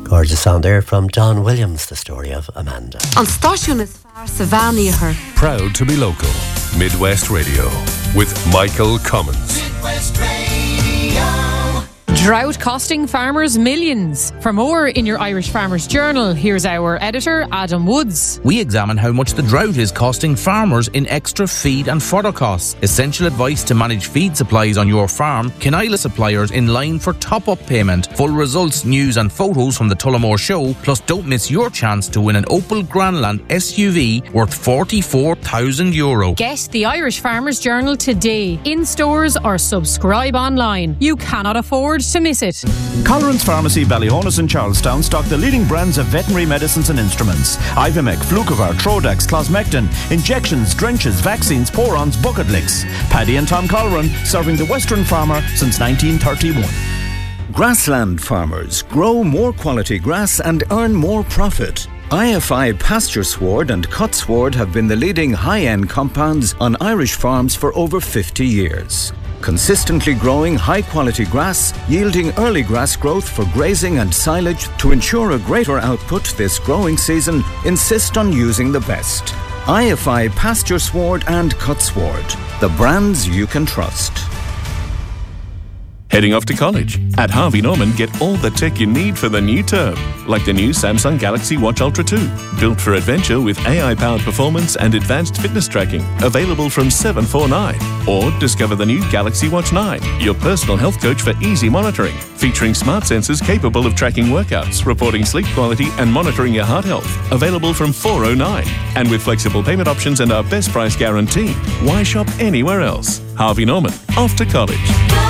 Gorgeous sound there from Don Williams, the story of Amanda. An stáisiún is fearr sa bheanaithe. Proud to be local. Midwest Radio with Michael Cummins. Midwest Radio. Drought costing farmers millions. For more in your Irish Farmers Journal, here's our editor, Adam Woods. We examine how much the drought is costing farmers in extra feed and fodder costs. Essential advice to manage feed supplies on your farm. Kinila suppliers in line for top-up payment. Full results, news and photos from the Tullamore Show. Plus, don't miss your chance to win an Opel Grandland SUV worth €44,000. Get the Irish Farmers Journal today, in stores or subscribe online. You cannot afford to miss it. Colleran's Pharmacy, Ballyhonus and Charlestown stock the leading brands of veterinary medicines and instruments. Ivimec, Flucovar, Trodax, Closmectin, injections, drenches, vaccines, porons, bucket licks. Paddy and Tom Colleran, serving the Western farmer since 1931. Grassland farmers grow more quality grass and earn more profit. IFI Pasture Sward and Cut Sward have been the leading high-end compounds on Irish farms for over 50 years. Consistently growing high-quality grass, yielding early grass growth for grazing and silage to ensure a greater output this growing season, insist on using the best. IFI Pasture Sward and Cut Sward, the brands you can trust. Heading off to college? At Harvey Norman, get all the tech you need for the new term, like the new Samsung Galaxy Watch Ultra 2, built for adventure with AI-powered performance and advanced fitness tracking, available from $749. Or discover the new Galaxy Watch 9, your personal health coach for easy monitoring, featuring smart sensors capable of tracking workouts, reporting sleep quality and monitoring your heart health, available from $409. And with flexible payment options and our best price guarantee, why shop anywhere else? Harvey Norman, off to college.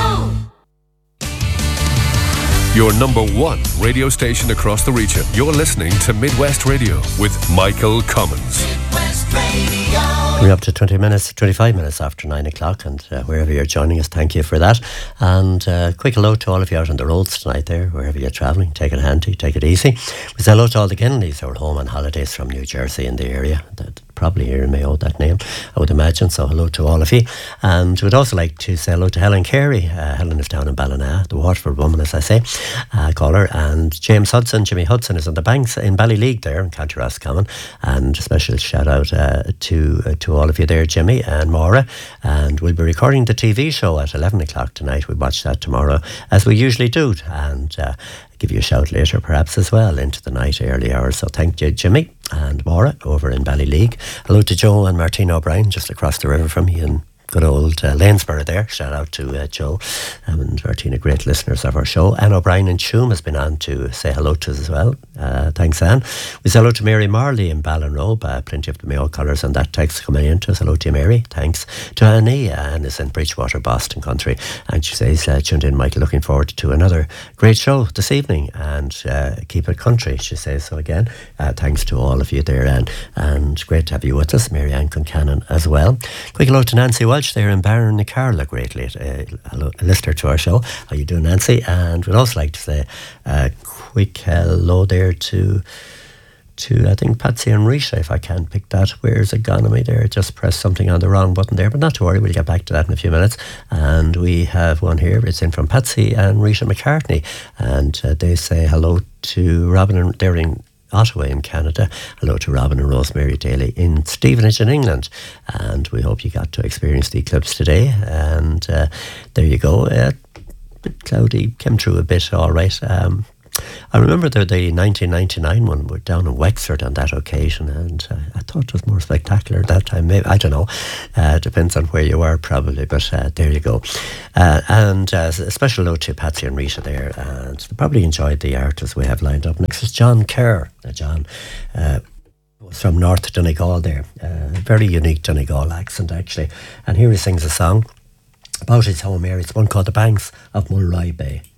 Your number one radio station across the region. You're listening to Midwest Radio with Michael Cummins. Midwest Radio. We're up to 25 minutes after 9 o'clock, and wherever you're joining us, thank you for that. And quick hello to all of you out on the roads tonight there, wherever you're travelling. Take it handy, take it easy. We say hello to all the Kennedys who are home on holidays from New Jersey in the area. That probably hearing me out that name, I would imagine. So hello to all of you. And we'd also like to say hello to Helen Carey. Helen is down in Ballina, the Waterford woman, as I say, call her. And James Hudson, Jimmy Hudson, is on the banks in Ballyleague there in County Roscommon. And a special shout out to all of you there, Jimmy and Maura. And we'll be recording the TV show at 11 o'clock tonight. We'll watch that tomorrow, as we usually do. And give you a shout later perhaps as well into the night, early hours. So thank you, Jimmy and Maura over in Ballyleague. Hello to Joe and Martina O'Brien just across the river from me in good old Lanesborough there. Shout out to Joe and Martina, great listeners of our show. Anne O'Brien in Tuam has been on to say hello to us as well. Thanks, Anne. We say hello to Mary Marley in Ballinrobe. Plenty of the Mayo colours on that text coming in to us. Hello to you, Mary. Thanks. To Annie. Anne is in Bridgewater, Boston country. And she says, tuned in, Michael, looking forward to another great show this evening. And keep it country, she says. So again, thanks to all of you there, Anne. And great to have you with us, Mary Ann Concannon as well. Quick hello to Nancy Welch there in Barron Carla, great listener to our show. How you doing, Nancy? And we'd also like to say a quick hello there to I think Patsy and Risha, if I can't pick that. Where's it gone on me there? Just pressed something on the wrong button there, but not to worry, we'll get back to that in a few minutes. And we have one here, it's in from Patsy and Risha McCartney, and they say hello to Robin and they're in Ottawa in Canada. Hello to Robin and Rosemary Daly in Stevenage in England, and we hope you got to experience the eclipse today. And there you go. A bit cloudy, came through a bit all right. I remember the 1999 one. We're down in Wexford on that occasion, and I thought it was more spectacular that time. Maybe, I don't know. Depends on where you are, probably. But there you go. And a special hello to Patsy and Risha there. And they probably enjoyed the artists we have lined up. Next is John Kerr. John was from North Donegal there. Very unique Donegal accent, actually. And here he sings a song about his home area. It's one called The Banks of Mulroy Bay.